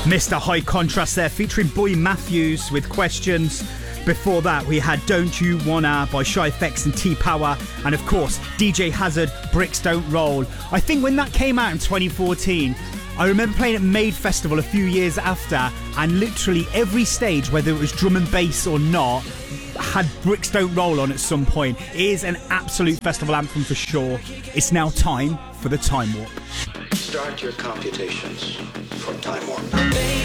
Mr. High Contrast there, featuring Boy Matthews with Questions. Before that, we had Don't You Wanna by Shy FX and T-Power. And of course, DJ Hazard, Bricks Don't Roll. I think when that came out in 2014, I remember playing at Made Festival a few years after, and literally every stage, whether it was drum and bass or not, had Bricks Don't Roll on at some point. It is an absolute festival anthem for sure. It's now time for the Time Warp. Start your computations for Time Warp.